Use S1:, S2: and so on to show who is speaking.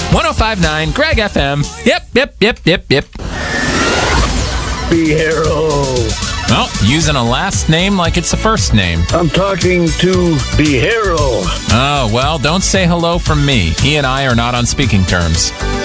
S1: 1059 Greg FM. Yep.
S2: Behero.
S1: Well, using a last name like it's a first name.
S2: I'm talking to Behero.
S1: Oh, well, don't say hello from me. He and I are not on speaking terms.